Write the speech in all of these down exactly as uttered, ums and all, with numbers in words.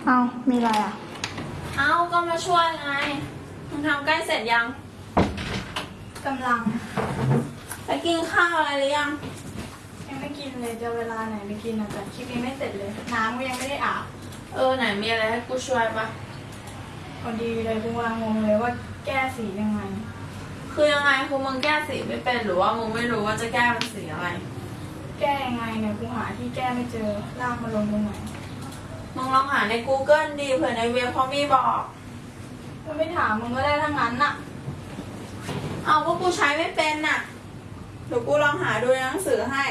เอามีอะไรอ่ะเอาก็มาช่วยไงมึงทำใกล้เสร็จยังกำลังไปกินข้าวอะไรหรือยังยังไม่กินเลยจะเวลาไหนไปกินอ่ะแต่คลิปนี้ไม่เสร็จเลยน้ำก็ยังไม่ได้อาบเออไหนมีอะไรให้กูช่วยปะพอดีเลยกูกำลังงงเลยว่าแก้สียังไงคือยังไงคือมึงแก้สีไม่เป็นหรือว่ามึงไม่รู้ว่าจะแก้เป็นสีอะไรแก้ยังไงเนี่ยกูหาที่แก้ไม่เจอลากมาลงตรงไหนมึงลองหาใน Google ดีเผื่อในเว็บเขามีบอกก็ไม่ถามมึงก็ได้ทั้งนั้นน่ะเอาก็กูใช้ไม่เป็นน่ะเดี๋ยวกูลองหาดูในหนังสือให้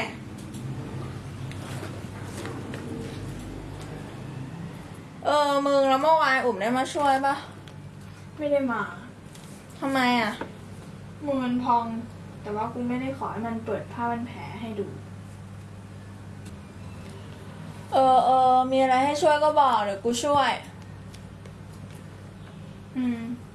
เออมึงแล้วเมื่อวานอุ่มได้มาช่วยปะไม่ได้มาทำไมอ่ะมือมันพองแต่ว่ากูไม่ได้ขอให้มันเปิดผ้าพันแผลให้ดูเออเออมีอะไรให้ช่วยก็บอกเดี๋ยวกูช่วยอืม